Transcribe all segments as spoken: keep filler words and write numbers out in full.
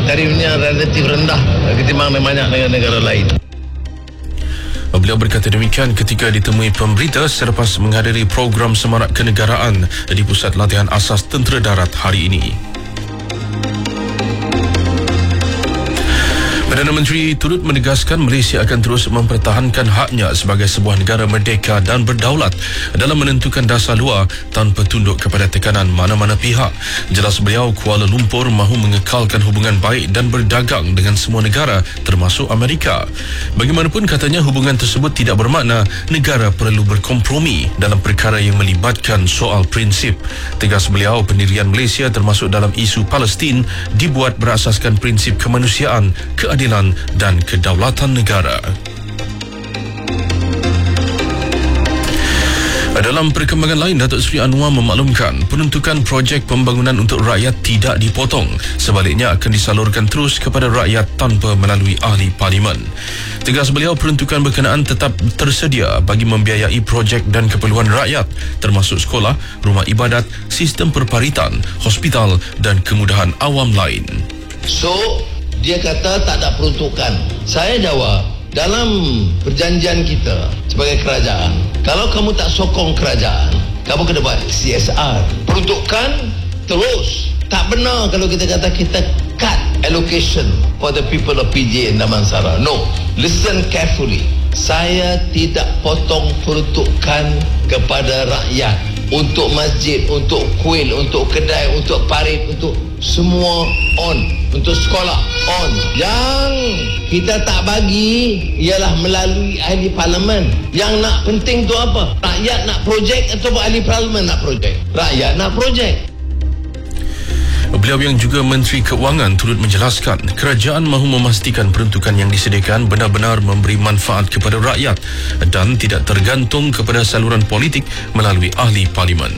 tarifnya relatif rendah ketimbang banyak negara-negara lain. Beliau berkata demikian ketika ditemui pemberita selepas menghadiri program semarak kenegaraan di Pusat Latihan Asas Tentera Darat hari ini. Perdana Menteri turut menegaskan Malaysia akan terus mempertahankan haknya sebagai sebuah negara merdeka dan berdaulat dalam menentukan dasar luar tanpa tunduk kepada tekanan mana-mana pihak. Jelas beliau, Kuala Lumpur mahu mengekalkan hubungan baik dan berdagang dengan semua negara termasuk Amerika. Bagaimanapun katanya hubungan tersebut tidak bermakna negara perlu berkompromi dalam perkara yang melibatkan soal prinsip. Tegas beliau, pendirian Malaysia termasuk dalam isu Palestin dibuat berasaskan prinsip kemanusiaan, keadilan dan kedaulatan negara. Dalam perkembangan lain, Datuk Seri Anwar memaklumkan penuntukan projek pembangunan untuk rakyat tidak dipotong. Sebaliknya akan disalurkan terus kepada rakyat tanpa melalui ahli parlimen. Tegas beliau, peruntukan berkenaan tetap tersedia bagi membiayai projek dan keperluan rakyat termasuk sekolah, rumah ibadat, sistem perparitan, hospital dan kemudahan awam lain. So, dia kata tak ada peruntukan. Saya jawab, dalam perjanjian kita sebagai kerajaan, kalau kamu tak sokong kerajaan, kamu kena buat C S R. Peruntukan terus. Tak benar kalau kita kata kita cut allocation for the people of P J and Damansara. No. Listen carefully. Saya tidak potong peruntukan kepada rakyat. Untuk masjid, untuk kuil, untuk kedai, untuk parit, untuk semua on. Untuk sekolah on. Yang kita tak bagi ialah melalui ahli parlimen. Yang nak penting tu apa? Rakyat nak projek atau ahli parlimen nak projek? Rakyat nak projek. Beliau yang juga Menteri Keuangan turut menjelaskan kerajaan mahu memastikan peruntukan yang disediakan benar-benar memberi manfaat kepada rakyat dan tidak tergantung kepada saluran politik melalui ahli parlimen.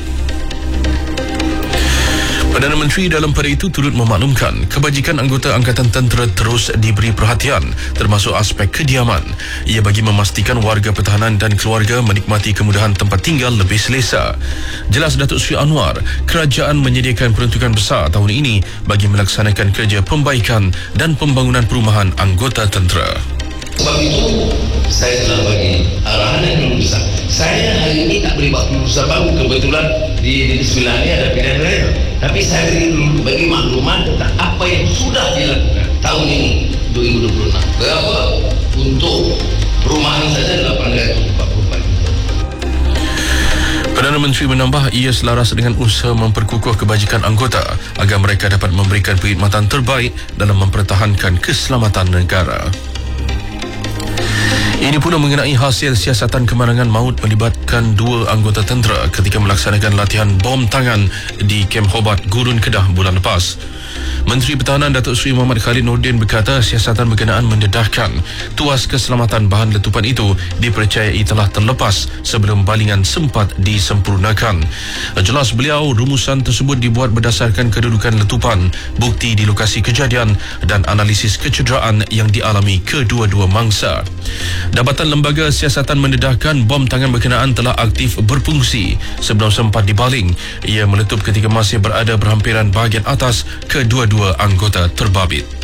Perdana Menteri dalam pada itu turut memaklumkan kebajikan anggota Angkatan Tentera terus diberi perhatian termasuk aspek kediaman. Ia bagi memastikan warga pertahanan dan keluarga menikmati kemudahan tempat tinggal lebih selesa. Jelas Datuk Seri Anwar, kerajaan menyediakan peruntukan besar tahun ini bagi melaksanakan kerja pembaikan dan pembangunan perumahan anggota tentera. Sebab itu saya telah bagi arahan yang belum besar. Saya hari ini tak beri waktu besar baru, kebetulan di Negeri Sembilan ini ada pilihan raya. Tapi saya beri dulu bagi maklumat tentang apa yang sudah dilakukan tahun ini dua ribu dua puluh enam. Berapa untuk perumahan saja lapan ratus empat puluh empat. Perdana Menteri menambah ia selaras dengan usaha memperkukuh kebajikan anggota agar mereka dapat memberikan perkhidmatan terbaik dalam mempertahankan keselamatan negara. Ini pula mengenai hasil siasatan kemalangan maut melibatkan dua anggota tentera ketika melaksanakan latihan bom tangan di Kem Hobart, Gurun Kedah bulan lepas. Menteri Pertahanan Datuk Seri Muhammad Khalid Nordin berkata siasatan berkenaan mendedahkan tuas keselamatan bahan letupan itu dipercayai telah terlepas sebelum balingan sempat disempurnakan. Jelas beliau, rumusan tersebut dibuat berdasarkan kedudukan letupan, bukti di lokasi kejadian dan analisis kecederaan yang dialami kedua-dua mangsa. Jabatan Lembaga Siasatan mendedahkan bom tangan berkenaan telah aktif berfungsi sebelum sempat dibaling. Ia meletup ketika masih berada berhampiran bahagian atas kedua-dua anggota terbabit.